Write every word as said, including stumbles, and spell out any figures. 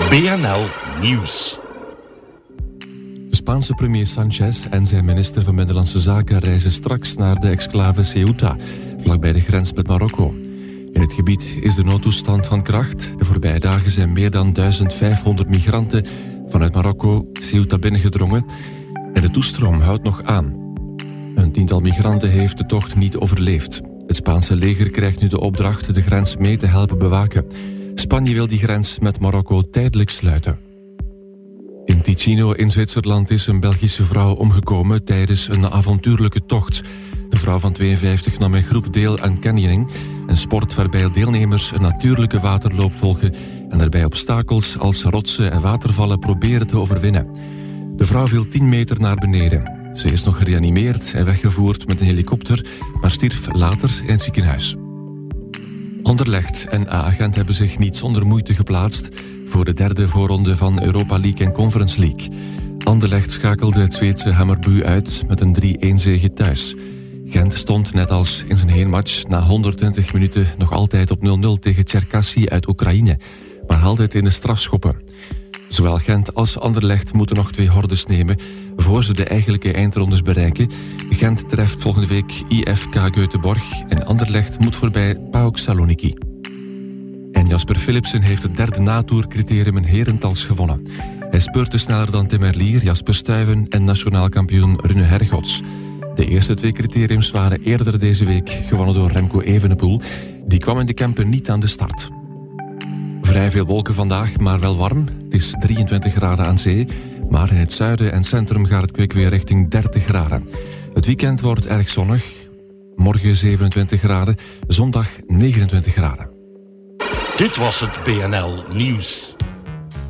B N L Nieuws. De Spaanse premier Sanchez en zijn minister van Binnenlandse Zaken reizen straks naar de exclave Ceuta, vlakbij de grens met Marokko. In het gebied is de noodtoestand van kracht. De voorbije dagen zijn meer dan duizendvijfhonderd migranten vanuit Marokko Ceuta binnengedrongen en de toestroom houdt nog aan. Een tiental migranten heeft de tocht niet overleefd. Het Spaanse leger krijgt nu de opdracht de grens mee te helpen bewaken. Spanje wil die grens met Marokko tijdelijk sluiten. In Ticino in Zwitserland is een Belgische vrouw omgekomen tijdens een avontuurlijke tocht. De vrouw van tweeënvijftig nam in groep deel aan canyoning, een sport waarbij deelnemers een natuurlijke waterloop volgen en daarbij obstakels als rotsen en watervallen proberen te overwinnen. De vrouw viel tien meter naar beneden. Ze is nog gereanimeerd en weggevoerd met een helikopter, maar stierf later in het ziekenhuis. Anderlecht en A-agent hebben zich niet zonder moeite geplaatst voor de derde voorronde van Europa League en Conference League. Anderlecht schakelde het Zweedse Hammarby uit met een drie-een zege thuis. Gent stond net als in zijn heenmatch na honderdtwintig minuten nog altijd op nul nul tegen Cherkasy uit Oekraïne, maar haalde het in de strafschoppen. Zowel Gent als Anderlecht moeten nog twee hordes nemen voor ze de eigenlijke eindrondes bereiken. Gent treft volgende week I F K Göteborg en Anderlecht moet voorbij PAOK Saloniki. En Jasper Philipsen heeft het derde natoercriterium in herentals gewonnen. Hij speurde sneller dan Tim Merlier, Jasper Stuyven en nationaal kampioen Rune Hergots. De eerste twee criteriums waren eerder deze week gewonnen door Remco Evenepoel. Die kwam in de Kempen niet aan de start. Vrij veel wolken vandaag, maar wel warm. Het is drieëntwintig graden aan zee, maar in het zuiden en centrum gaat het kwik weer richting dertig graden. Het weekend wordt erg zonnig. Morgen zevenentwintig graden, zondag negenentwintig graden. Dit was het B N L Nieuws.